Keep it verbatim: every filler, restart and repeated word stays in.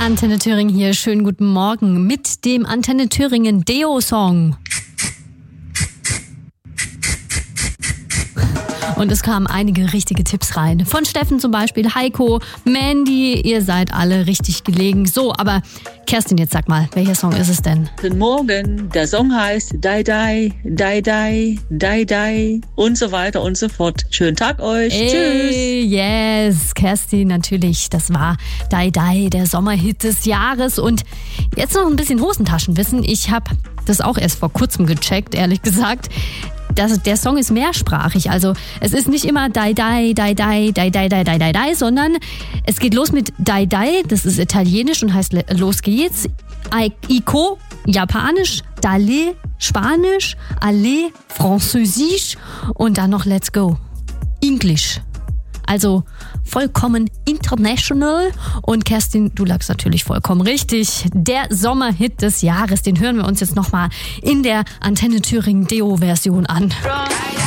Antenne Thüringen hier, schönen guten Morgen mit dem Antenne Thüringen Deo-Song. Und es kamen einige richtige Tipps rein. Von Steffen zum Beispiel, Heiko, Mandy, ihr seid alle richtig gelegen. So, aber Kerstin, jetzt sag mal, welcher Song ist es denn? Guten Morgen, der Song heißt Dai Dai, Dai Dai, Dai Dai und so weiter und so fort. Schönen Tag euch, Ey, tschüss. Yes, Kerstin, natürlich, das war Dai Dai, der Sommerhit des Jahres. Und jetzt noch ein bisschen Hosentaschenwissen. Ich habe das auch erst vor kurzem gecheckt, ehrlich gesagt. Das, der Song ist mehrsprachig, also es ist nicht immer Dai Dai, Dai Dai, Dai Dai, Dai Dai, Dai Dai, sondern es geht los mit Dai Dai, das ist italienisch und heißt los geht's, Iko, japanisch, Dale, spanisch, Allez, französisch und dann noch Let's Go, Englisch. Also vollkommen international. Und Kerstin, du lagst natürlich vollkommen richtig. Der Sommerhit des Jahres, den hören wir uns jetzt nochmal in der Antenne Thüringen Deo-Version an.